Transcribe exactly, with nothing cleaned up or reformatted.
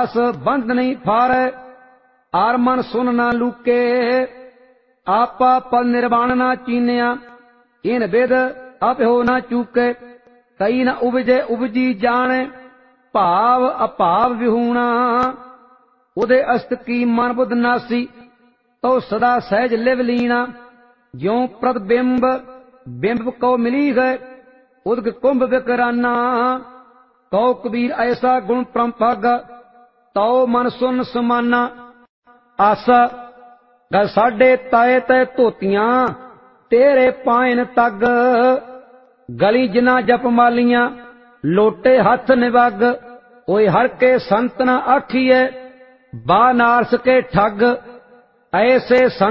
आस बंध नहीं फारै, आर मन सुन ना लूके। आपा पल निर्वाण ना चीनिया, इन विद अभ्यो ना चूके। कई न उपजे उपजी जाने, भाव अभाव विहूणा। उदे अस्त की मन बुध नासी, तो सदा सहज लिव लीना। ज्यों प्रतिबिंब बिंब को मिली गए, उदग कुंभ विकराना। कौ कबीर ऐसा गुण परमपग, तो मन सुन समाना। आसा ग साडे ताए तै धोतियां, तेरे पायन तग। गली जिना जप मालियां, लोटे हथ निवग। ओए हर के संत न आखिए, बानारस के ठग। ऐसे संत